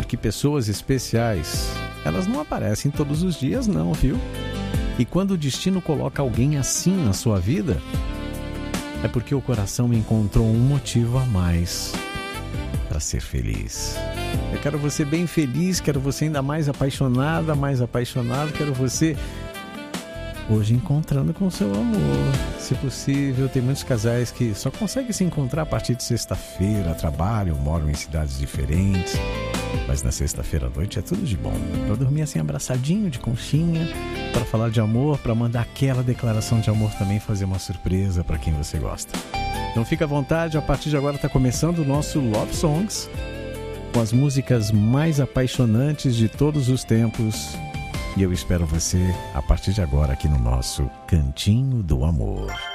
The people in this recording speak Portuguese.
que pessoas especiais, elas não aparecem todos os dias não, viu? E quando o destino coloca alguém assim na sua vida, é porque o coração encontrou um motivo a mais para ser feliz. Eu quero você bem feliz, quero você ainda mais apaixonada, mais apaixonado, quero você hoje encontrando com o seu amor. Se possível, tem muitos casais que só conseguem se encontrar a partir de sexta-feira, trabalham, moram em cidades diferentes, mas na sexta-feira à noite é tudo de bom. Para dormir assim abraçadinho, de conchinha, para falar de amor, para mandar aquela declaração de amor também, fazer uma surpresa para quem você gosta. Então fica à vontade, a partir de agora está começando o nosso Love Songs, com as músicas mais apaixonantes de todos os tempos. E eu espero você a partir de agora aqui no nosso Cantinho do Amor.